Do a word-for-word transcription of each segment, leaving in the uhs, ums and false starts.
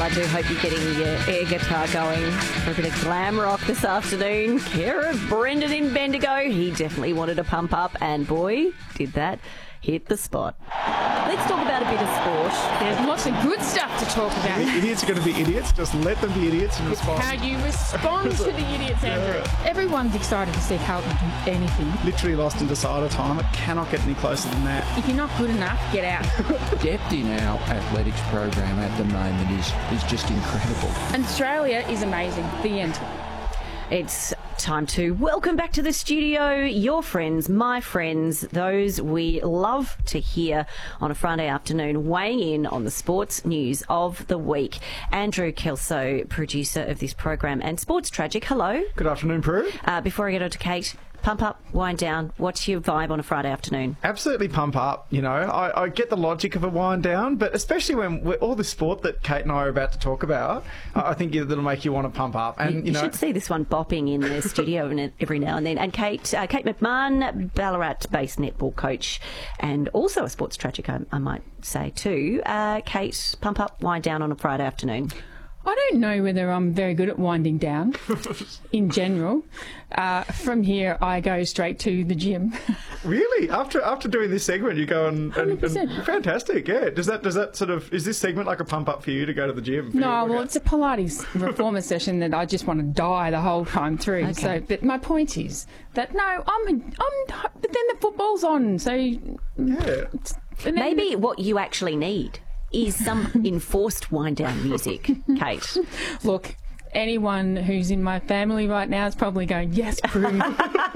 I do hope you're getting your air guitar going for a bit of glam rock this afternoon. Care of Brendan in Bendigo. He definitely wanted to pump up, and boy, did that hit the spot. Let's talk about a bit of sport. There's lots of good stuff to talk about. Idiots are going to be idiots. Just let them be idiots and respond. How you respond to the idiots, Andrew. Yeah. Everyone's excited to see Carlton do anything. Literally lost in decider time. It cannot get any closer than that. If you're not good enough, get out. Depth in our athletics program at the moment is, is just incredible. And Australia is amazing. The end. It's time to welcome back to the studio your friends, my friends, those we love to hear on a Friday afternoon, weighing in on the sports news of the week. Andrew Kelso, producer of this program and Sports Tragic. Hello. Good afternoon, Prue. Uh, before I get on to Kate, pump up, wind down. What's your vibe on a Friday afternoon? Absolutely pump up. You know, I, I get the logic of a wind down, but especially when we're, all the sport that Kate and I are about to talk about, I, I think it'll make you want to pump up. And you, you, you know, should see this one bopping in the studio every now and then. And Kate, uh, Kate McMahon, Ballarat-based netball coach, and also a sports tragic, I, I might say too. Uh, Kate, pump up, wind down on a Friday afternoon. I don't know whether I'm very good at winding down in general. Uh, from here, I go straight to the gym. Really? After after doing this segment, you go and, and, and fantastic. Yeah. Does that does that sort of is this segment like a pump up for you to go to the gym? No, well, it's a Pilates reformer session that I just want to die the whole time through. Okay. So, but my point is that no, I'm I'm. But then the football's on, so Yeah. and then- Maybe what you actually need is some enforced wind down music, Kate. Look, anyone who's in my family right now is probably going, yes, Prue. All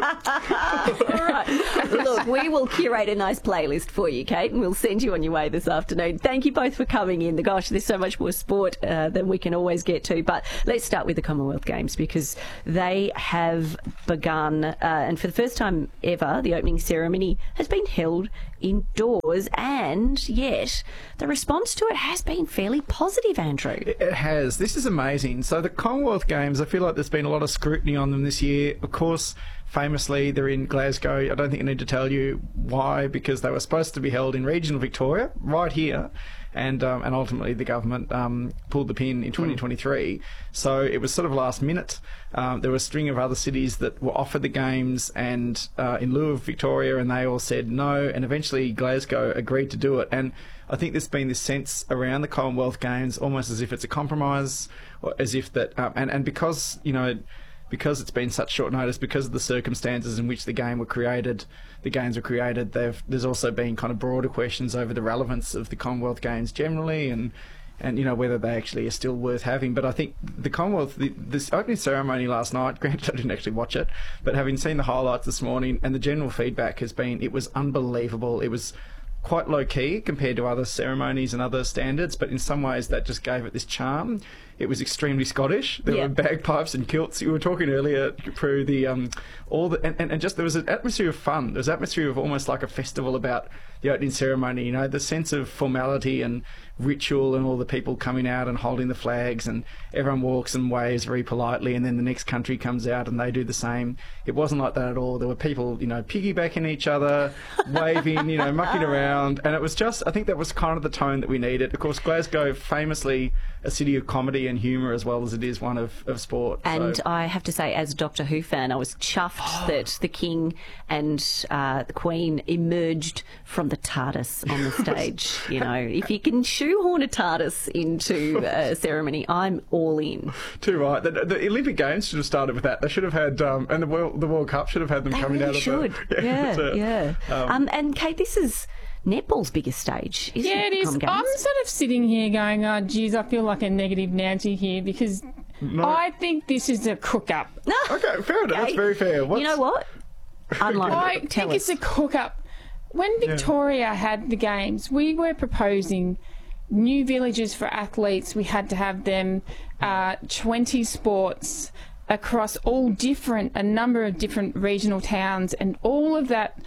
right. Look, we will curate a nice playlist for you, Kate, and we'll send you on your way this afternoon. Thank you both for coming in. Gosh, there's so much more sport uh, than we can always get to. But let's start with the Commonwealth Games because they have begun. Uh, and for the first time ever, the opening ceremony has been held indoors, and yet the response to it has been fairly positive, Andrew. It has. This is amazing. So the Commonwealth Games, I feel like there's been a lot of scrutiny on them this year. Of course, famously, they're in Glasgow. I don't think I need to tell you why, because they were supposed to be held in regional Victoria, right here. And um, and ultimately the government um, pulled the pin in twenty twenty-three. Mm. So it was sort of last minute. Um, there were a string of other cities that were offered the games and uh, in lieu of Victoria, and they all said no. And eventually Glasgow agreed to do it. And I think there's been this sense around the Commonwealth Games, almost as if it's a compromise, or as if that, um, and and because you know. Because it's been such short notice, because of the circumstances in which the game were created, the games were created, there's also been kind of broader questions over the relevance of the Commonwealth Games generally, and and you know whether they actually are still worth having. But I think the Commonwealth, the, this opening ceremony last night, granted I didn't actually watch it, but having seen the highlights this morning, and the general feedback has been it was unbelievable. It was quite low-key compared to other ceremonies and other standards, but in some ways that just gave it this charm. It was extremely Scottish. There yep. were bagpipes and kilts. You were talking earlier, Prue, the um, all the and, and, and just there was an atmosphere of fun. There was an atmosphere of almost like a festival about the opening ceremony. You know, the sense of formality and ritual, and all the people coming out and holding the flags, and everyone walks and waves very politely, and then the next country comes out and they do the same. It wasn't like that at all. There were people, you know, piggybacking each other, waving, you know, mucking around, and it was just. I think that was kind of the tone that we needed. Of course, Glasgow, famously a city of comedy and humour as well as it is one of, of sport. And so. I have to say, as a Doctor Who fan, I was chuffed that the King and uh, the Queen emerged from the TARDIS on the stage. You know, if you can shoehorn a TARDIS into a ceremony, I'm all in. Too right. The, the Olympic Games should have started with that. They should have had, um, and the World, the World Cup should have had them They coming really out of should. the... Yeah, Yeah, yeah. yeah. Um, Um, and Kate, this is netball's biggest stage, isn't Yeah, it? it is. Comm Games? I'm sort of sitting here going, oh, geez, I feel like a negative Nancy here because No. I think this is a cook-up. Okay, fair enough. That's very fair. What's, You know what? Unlike I Tell think us. it's a cook-up. When Victoria had the games, we were proposing new villages for athletes. We had to have them uh, twenty sports across all different, a number of different regional towns, and all of that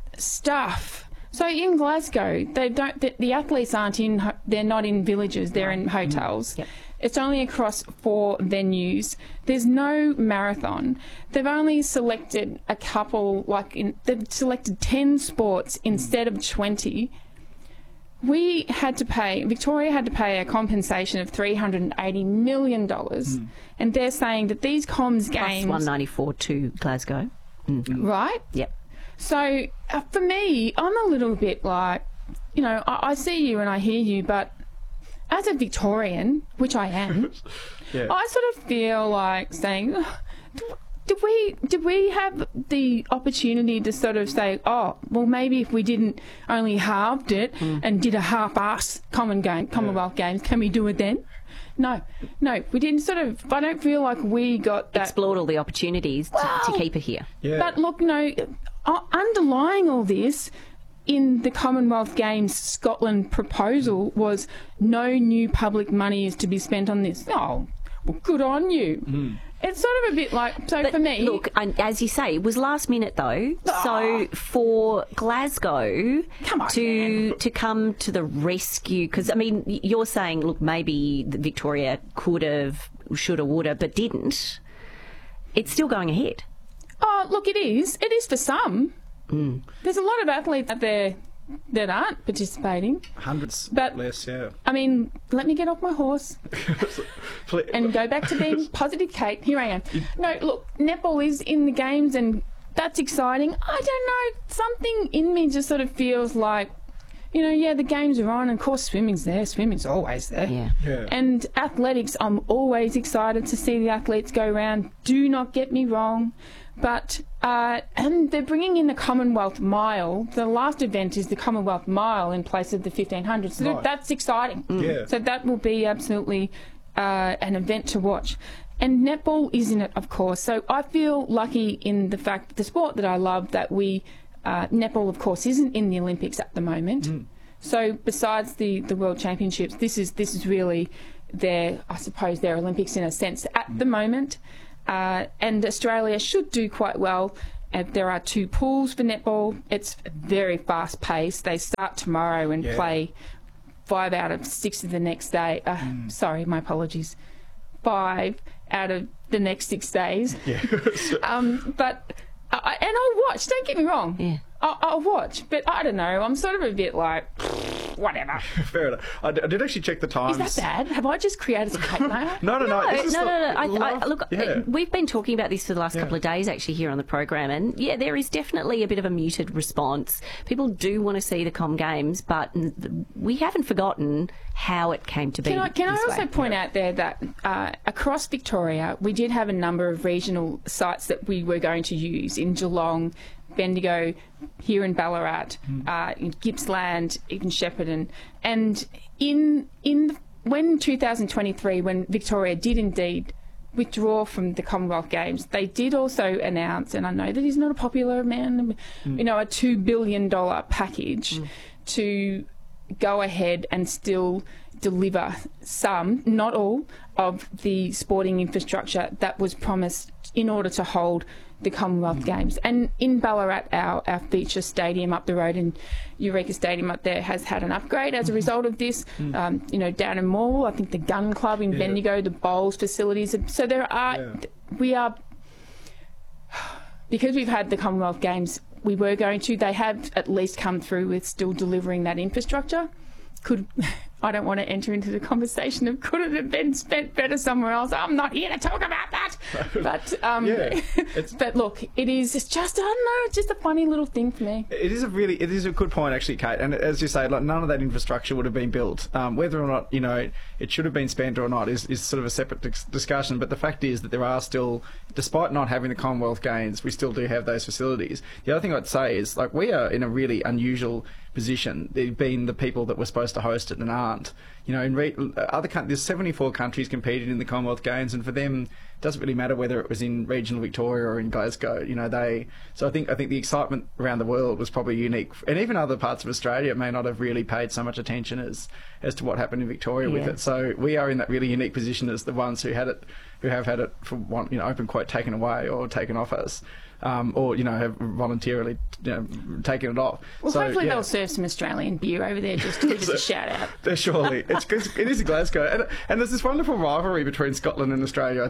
stuff. So in Glasgow, they don't. The, the athletes aren't in. ho- They're not in villages. They're in hotels. Yep. It's only across four venues. There's no marathon. They've only selected a couple. Like in, they've selected ten sports instead of twenty. we had to pay, Victoria had to pay a compensation of three hundred eighty million dollars, mm. and they're saying that these comms games... Plus one ninety-four to Glasgow. Mm. Right? Yep. So, uh, for me, I'm a little bit like, you know, I, I see you and I hear you, but as a Victorian, which I am, yeah. I sort of feel like saying... Did we did we have the opportunity to sort of say, oh, well, maybe if we didn't only halved it mm. and did a half-ass common game, Commonwealth yeah. Games, can we do it then? No, no, we didn't sort of, I don't feel like we got that. Explored all the opportunities to, well, to keep it here. Yeah. But look, no, uh, underlying all this in the Commonwealth Games Scotland proposal was no new public money is to be spent on this. Oh, well, good on you. Mm. It's sort of a bit like, so but for me... Look, and as you say, it was last minute though. Oh. So for Glasgow come on, to man. to come to the rescue, because, I mean, you're saying, look, maybe Victoria could have, should have, would have, but didn't. It's still going ahead. Oh, look, it is. It is for some. Mm. There's a lot of athletes out there that aren't participating. Hundreds but, less, yeah. I mean, let me get off my horse and go back to being positive Kate. Here I am. No, look, netball is in the games and that's exciting. I don't know, something in me just sort of feels like, you know, yeah, the games are on and of course swimming's there. Swimming's always there. Yeah. yeah. And athletics, I'm always excited to see the athletes go around. Do not get me wrong. But uh, and they're bringing in the Commonwealth Mile. The last event is the Commonwealth Mile in place of the fifteen hundred. So right. that's exciting. Mm. Yeah. So that will be absolutely uh, an event to watch. And netball is in it, of course. So I feel lucky in the fact that the sport that I love, that we, uh, netball, of course, isn't in the Olympics at the moment. Mm. So besides the, the World Championships, this is this is really their, I suppose, their Olympics in a sense at mm. the moment. Uh, and Australia should do quite well. Uh, there are two pools for netball. It's very fast paced. They start tomorrow and yeah. play five out of six of the next day. Uh, mm. Sorry, my apologies. Five out of the next six days. Yeah. um, but I, and I'll watch. Don't get me wrong. Yeah. I'll, I'll watch, but I don't know. I'm sort of a bit like, whatever. Fair enough. I, d- I did actually check the times. Is that bad? Have I just created a hate mail? no, no, no. No, This is no, no, no. I, love, I, look, yeah. we've been talking about this for the last yeah. couple of days, actually, here on the program, and yeah, there is definitely a bit of a muted response. People do want to see the Com Games, but we haven't forgotten how it came to be. Can I, can I also way. point out there that uh, across Victoria, we did have a number of regional sites that we were going to use in Geelong, Bendigo, here in Ballarat, mm. uh, in Gippsland, even Shepparton, and in in the, when two thousand twenty-three, when Victoria did indeed withdraw from the Commonwealth Games, they did also announce, and I know that he's not a popular man, mm. you know, a two billion dollar package mm. to go ahead and still deliver some, not all, of the sporting infrastructure that was promised in order to hold the Commonwealth mm. Games. And in Ballarat, our, our feature stadium up the road in Eureka Stadium up there has had an upgrade as a result of this. Mm. Um, you know, down in Morwell, I think the Gun Club in yeah. Bendigo, the bowls facilities. So there are, yeah. we are, because we've had the Commonwealth Games, we were going to, they have at least come through with still delivering that infrastructure. Could I don't want to enter into the conversation of could it have been spent better somewhere else. I'm not here to talk about that. But um, yeah, but look, it is. It's just I don't know. It's just a funny little thing for me. It is a really, it is a good point actually, Kate. And as you say, like none of that infrastructure would have been built. Um, whether or not you know it should have been spent or not is, is sort of a separate dis- discussion. But the fact is that there are still, despite not having the Commonwealth Games, we still do have those facilities. The other thing I'd say is like we are in a really unusual position, being the people that were supposed to host it and aren't. You know, in re- other countries, there's seventy-four countries competed in the Commonwealth Games, and for them, it doesn't really matter whether it was in regional Victoria or in Glasgow. You know, they. So I think I think the excitement around the world was probably unique, and even other parts of Australia may not have really paid so much attention as as to what happened in Victoria yeah. with it. So we are in that really unique position as the ones who had it, who have had it from one, you know, open quote taken away or taken off us. Um, or, you know, have voluntarily you know, taken it off. Well, so, hopefully yeah. they'll serve some Australian beer over there just to give us a shout out. Surely. It's, it is Glasgow. And, and there's this wonderful rivalry between Scotland and Australia. I think, you know, that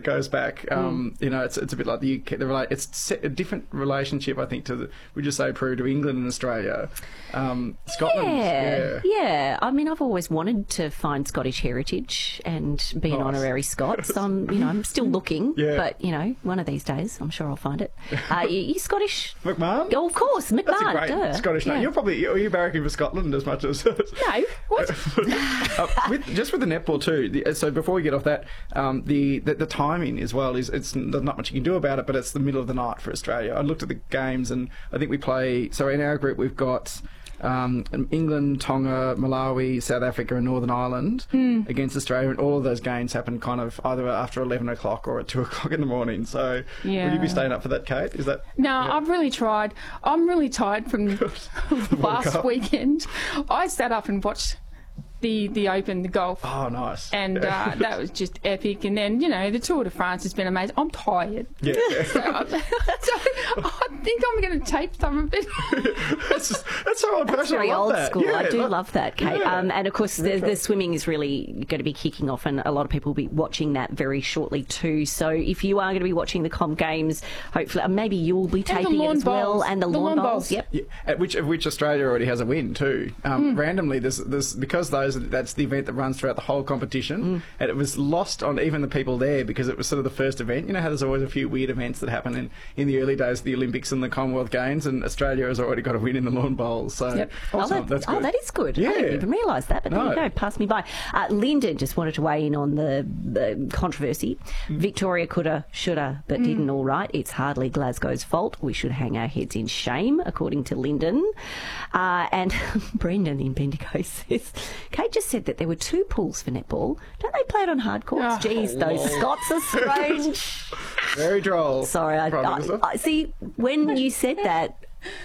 goes back. Um, Mm. You know, it's it's a bit like the U K. The rela- it's set a different relationship, I think, to the, we just say Peru to England and Australia. Um, Scotland, Yeah, yeah. yeah. I mean, I've always wanted to find Scottish heritage and be an Nice. honorary Scot. So I'm, you know, I'm still looking. Yeah. But you know, one of these days, I'm sure I'll find it. Uh, you, you Scottish? McMahon? Oh, of course, McMahon. That's a great duh. Scottish name. Yeah. You're probably are you barracking for Scotland as much as No, what? uh, with, just with the netball too. The, so before we get off that, um, the, the the timing as well is it's there's not much you can do about it, but it's the middle of the night for Australia. I looked at the games and I think we play. So in our group we've got. Um, England, Tonga, Malawi, South Africa, and Northern Ireland Mm. against Australia, and all of those games happen kind of either after eleven o'clock or at two o'clock in the morning. So, would you Yeah. be staying up for that, Kate? Is that No, I've really tried. I'm really tired from last Cup. weekend. I sat up and watched the the Open, the golf. Oh, nice. And uh, that was just epic. And then, you know, the Tour de France has been amazing. I'm tired. yeah, So I, so I think I'm going to tape some of it. that's that's so old That's fashioned. very I love old that. school. Yeah, I do that- love that, Kate. yeah. Um, and of course, the, the swimming is really going to be kicking off, and a lot of people will be watching that very shortly too. So if you are going to be watching the Com Games, hopefully, uh, maybe you'll be the taping it lawn as well, bowls. and the, The lawn lawn bowls. bowls. Yep. Yeah, at which of which Australia already has a win too. Um, Randomly, there's, there's because those that's the event that runs throughout the whole competition, and it was lost on even the people there because it was sort of the first event. You know how there's always a few weird events that happen in, in the early days of the Olympics and the Commonwealth Games, and Australia has already got a win in the lawn bowls. So Yep. Oh, awesome. that, that's oh, good. that is good. Yeah. I didn't even realise that, but there No. you go, passed me by. Uh, Lyndon just wanted to weigh in on the, the controversy. Mm. Victoria coulda, shoulda, but didn't all right. It's hardly Glasgow's fault. We should hang our heads in shame, according to Lyndon. Uh, and Brendan in Bendigo says, Kate just said that there were two pools for netball. Don't they play it on hard courts? Oh, Jeez, those Scots are strange. Very droll. Sorry, I, Prime I, Minister. I see. When you said that,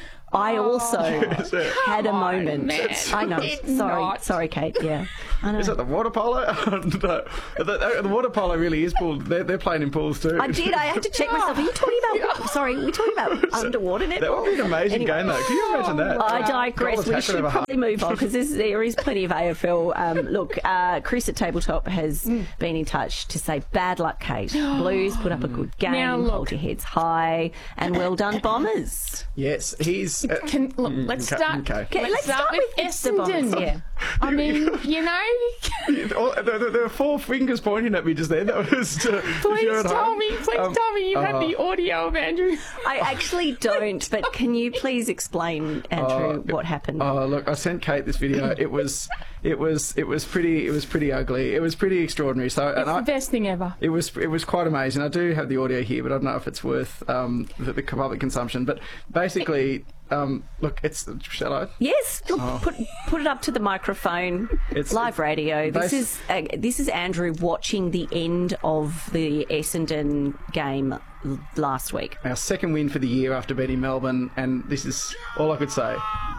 I also had a Come on, moment. man. I know. It's Sorry, not. sorry, Kate. Yeah, I know. Is that the water polo? no, the, the water polo really is pooled. They're, they're playing in pools too. I did. I had to check myself. Are you talking about? Sorry, we're talking about underwater netball. That would be an amazing Anyway. game, though. Can you imagine that? I digress. Goals We happen should over half. probably move on because there is plenty of A F L. Um, look, uh, Chris at Tabletop has been in touch to say bad luck, Kate. Blues put up a good game. Now, look. Hold your heads high, and well done, Bombers. Yes, he's. Uh, Can, look, let's okay, start. okay. Okay, Let's, let's start, start with with the Bombers, Essendon. yeah. I mean, you know. all- there, there- there were four fingers pointing at me just then. That was. Uh, if Please you're at tell home. me, please Um, tell me you had uh, the audio of Andrew. I actually don't, but can you please explain, Andrew, Uh, what happened? Oh look, I sent Kate this video. It was, it was, it was pretty, it was pretty ugly. It was pretty extraordinary. So, and It's I, the best thing ever. It was it was quite amazing. I do have the audio here, but I don't know if it's worth um, the, the public consumption. But basically, um, look, it's shall I? Yes, look, put put it up to the microphone. Oh. It's- live radio. This they- is uh, this is Andrew watching the end of the Essendon game l- last week. Our second win for the year after beating Melbourne, and this is all I could say.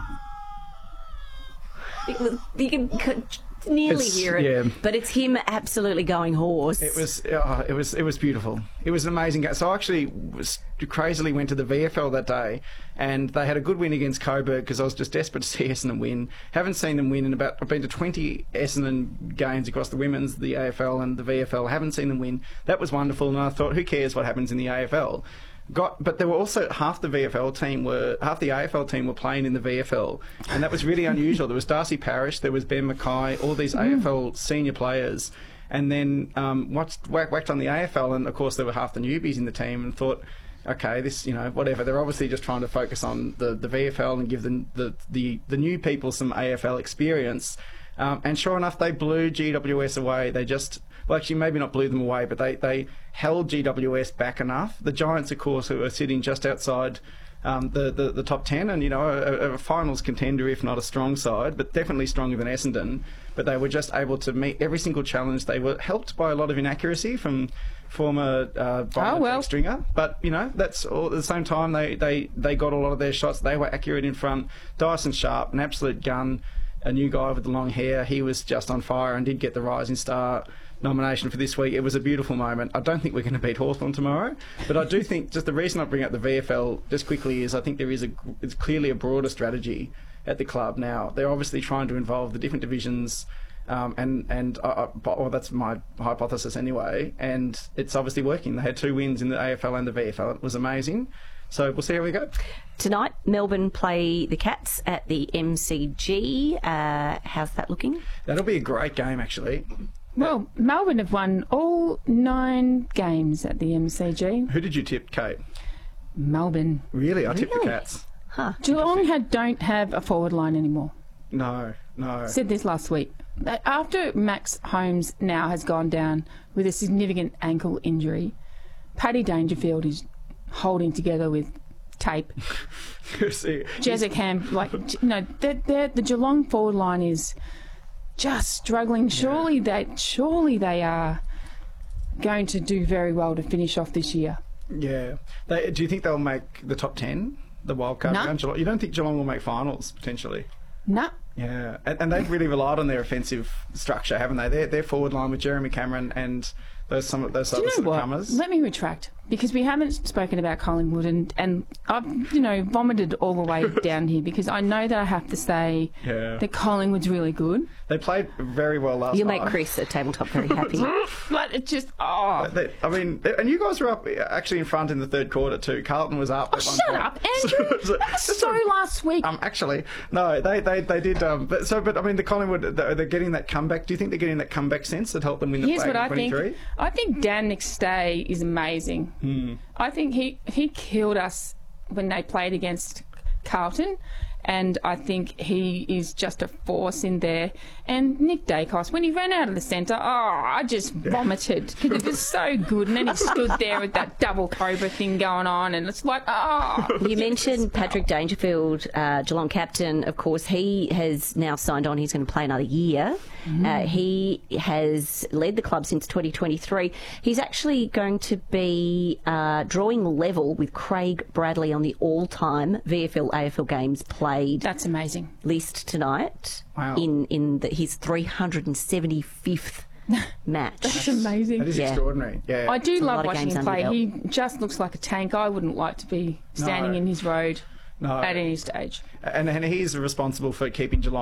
It was, you can c- nearly It's- hear it, yeah. but it's him absolutely going hoarse. It was oh, it was it was beautiful. It was an amazing game. So I actually was, crazily went to the V F L that day, and they had a good win against Coburg because I was just desperate to see Essendon win. Haven't seen them win in about. I've been to twenty Essendon games across the women's, the A F L, and the V F L. Haven't seen them win. That was wonderful, and I thought, who cares what happens in the A F L? Got, but there were also half the V F L team were half the A F L team were playing in the V F L, and that was really unusual. There was Darcy Parish, there was Ben Mackay, all these A F L senior players, and then um, watched whack, whacked on the A F L, and of course there were half the newbies in the team, and thought, okay, this you know whatever. They're obviously just trying to focus on the, the V F L and give the, the the the new people some A F L experience. Um, and sure enough, they blew G W S away. They just, well, actually, maybe not blew them away, but they, they held G W S back enough. The Giants, of course, who are sitting just outside um, the, the, the top ten, and, you know, a, a finals contender, if not a strong side, but definitely stronger than Essendon. But they were just able to meet every single challenge. They were helped by a lot of inaccuracy from former uh, Oh, well. Stringer. But, you know, that's all, at the same time, they, they, they got a lot of their shots. They were accurate in front. Dyson Sharp, an absolute gun. A new guy with the long hair, he was just on fire and did get the Rising Star nomination for this week. It was a beautiful moment. I don't think we're going to beat Hawthorn tomorrow, but I do think just the reason I bring up the V F L just quickly is I think there is a it's clearly a broader strategy at the club now. They're obviously trying to involve the different divisions Um, and and uh, well, that's my hypothesis anyway. And it's obviously working. They had two wins in the A F L and the V F L. It was amazing. So we'll see how we go. Tonight, Melbourne play the Cats at the M C G. Uh, how's that looking? That'll be a great game, actually. Well, Melbourne have won all nine games at the M C G. Who did you tip, Kate? Melbourne. Really? I tipped the Really? Cats. Huh. Geelong had, don't have a forward line anymore. No, no. Said this last week. After Max Holmes now has gone down with a significant ankle injury, Paddy Dangerfield is holding together with tape. See, Jezza Camp, like, you know, they're, they're, the Geelong forward line is just struggling. Surely they, surely they are going to do very well to finish off this year. yeah. They, do you think they'll make the top ten, the wildcard No. round? Geelong? You don't think Geelong will make finals, potentially? No. Yeah, and, and they've really relied on their offensive structure, haven't they? Their, their forward line with Jeremy Cameron and those some of those Do other you know sort of what? comers. Let me retract, because we haven't spoken about Collingwood, and, and I've, you know, vomited all the way down here, because I know that I have to say Yeah. that Collingwood's really good. They played very well last You'll night. make Chris at Tabletop very happy. But it just, oh. They, I mean, and you guys were up actually in front in the third quarter too. Carlton was up. Oh, at one shut point. up, Andrew. So- That was just so a- last week. Um, actually, no, they, they, they did. Um, but, so, but I mean, the Collingwood, they're, they're getting that comeback. Do you think they're getting that comeback sense that helped them win the Here's flag what in I think. twenty-three? I think Dan McStay is amazing. Hmm. I think he, he killed us when they played against Carlton, and I think he is just a force in there. And Nick Dacos, when he ran out of the centre, oh, I just vomited because it was so good. And then he stood there with that double cobra thing going on, and it's like, oh. You mentioned Patrick Dangerfield, uh, Geelong captain. Of course, he has now signed on. He's going to play another year. Uh, he has led the club since twenty twenty-three. He's actually going to be uh, drawing level with Craig Bradley on the all-time V F L A F L games played That's amazing. list tonight. Wow. In in the, his three hundred seventy-fifth match. That's amazing. That is Yeah. extraordinary. Yeah. I do a love lot of watching games him under play. the belt. He just looks like a tank. I wouldn't like to be standing No. in his road No. at any stage. and, and he's responsible for keeping Geelong